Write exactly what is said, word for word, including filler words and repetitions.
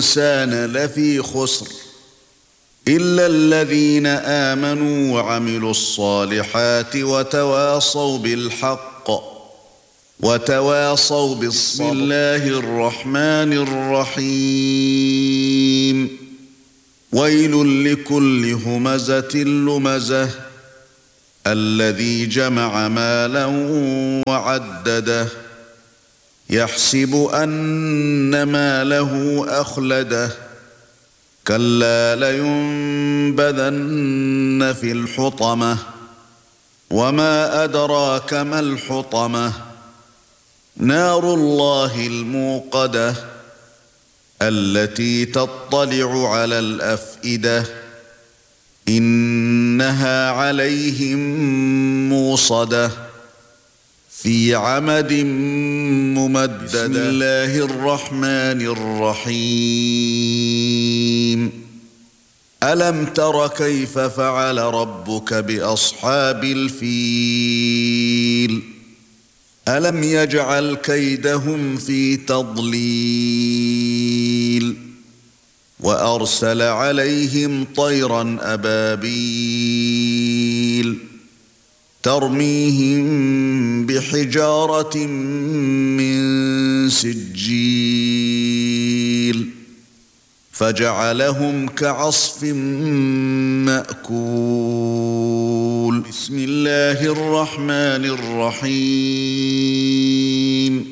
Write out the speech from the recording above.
الإنسان لفي خسر إلا الذين آمنوا وعملوا الصالحات وتواصوا بالحق وتواصوا بالصبر. بسم الله الرحمن الرحيم. ويل لكل همزة لمزة الذي جمع مالا وعدده يحسب أن ماله أخلده كلا لينبذن في الحطمة وما أدراك ما الحطمة نار الله الموقدة التي تطلع على الأفئدة إنها عليهم موصدة في عمد ممددة. بسم الله الرحمن الرحيم. ألم تر كيف فعل ربك بأصحاب الفيل ألم يجعل كيدهم في تضليل وأرسل عليهم طيرا أبابيل ترميهم بحجارة من سجيل فجعلهم كعصف مأكول. بسم الله الرحمن الرحيم.